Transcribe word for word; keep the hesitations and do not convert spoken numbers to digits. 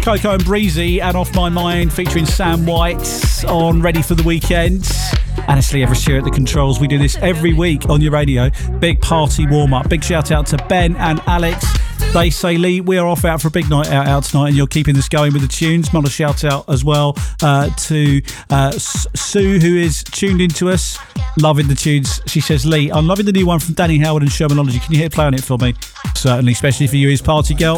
Coco and Breezy and Off My Mind featuring Sam White on Ready for the Weekend. Honestly, Everett Shearer at the controls. We do this every week on your radio. Big party warm-up. Big shout-out to Ben and Alex. They say, Lee, we are off out for a big night out, out tonight, and you're keeping us going with the tunes. Not a shout-out as well uh, to uh, Sue, who is tuned into us, loving the tunes. She says, Lee, I'm loving the new one from Danny Howard and Shermanology. Can you hit play on it for me? Certainly, especially for you, his party girl.